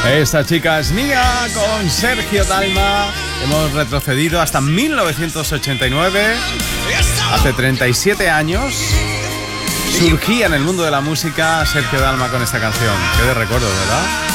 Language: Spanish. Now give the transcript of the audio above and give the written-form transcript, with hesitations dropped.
Esta chica es Nia con Sergio Dalma. Hemos retrocedido hasta 1989. Hace 37 años surgía en el mundo de la música Sergio Dalma con esta canción. Qué de recuerdos, ¿verdad?